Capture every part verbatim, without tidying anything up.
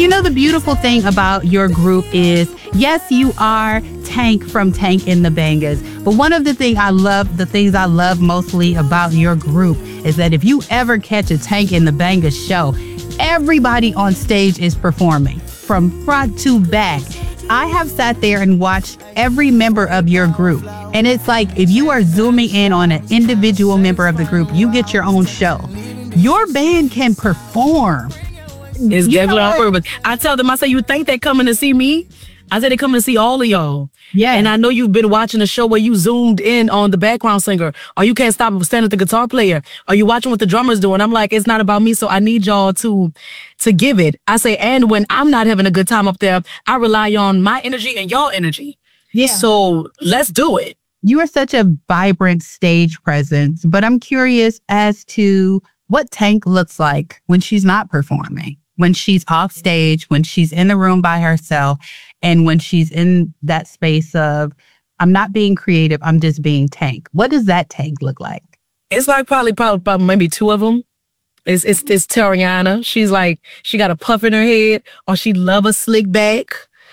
you know, the beautiful thing about your group is, yes, you are Tank from Tank and the Bangas. But one of the thing I love, the things I love mostly about your group is that if you ever catch a Tank and the Bangas show, everybody on stage is performing from front to back. I have sat there and watched every member of your group. And it's like, if you are zooming in on an individual member of the group, you get your own show. Your band can perform. It's You definitely know on what? purpose. I tell them, I say, you think they're coming to see me? I said, they're coming to see all of y'all. Yeah. And I know you've been watching a show where you zoomed in on the background singer, or you can't stop standing at the guitar player, or you watching what the drummer's doing. I'm like, it's not about me, so I need y'all to to give it. I say, and when I'm not having a good time up there, I rely on my energy and y'all energy. Yeah. So let's do it. You are such a vibrant stage presence, but I'm curious as to what Tank looks like when she's not performing, when she's off stage, when she's in the room by herself, and when she's in that space of, I'm not being creative, I'm just being Tank. What does that Tank look like? It's like probably, probably, probably maybe two of them. It's, it's, it's Tariana. She's like, she got a puff in her head, or she love a slick back.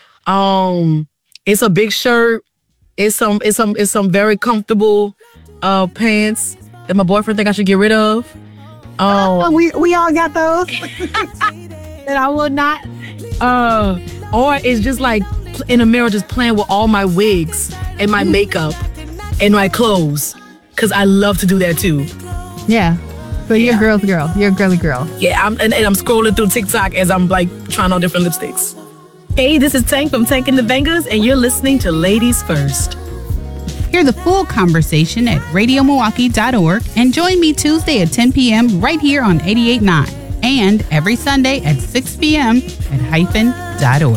Um, it's a big shirt. It's some, it's some, it's some very comfortable uh, pants that my boyfriend think I should get rid of. Um, Oh, we we all got those. And I will not. uh, or it's just like in the mirror, just playing with all my wigs and my makeup and my clothes, cause I love to do that too. Yeah. But you're a girl's girl. You're a girly girl. Yeah, I'm, and, and I'm scrolling through TikTok as I'm like trying on different lipsticks. Hey, this is Tank from Tank and the Bangas, and you're listening to Ladies First. Hear the full conversation at radio milwaukee dot org and join me Tuesday at ten p.m. right here on eighty-eight point nine and every Sunday at six p.m. at hyphen dot org.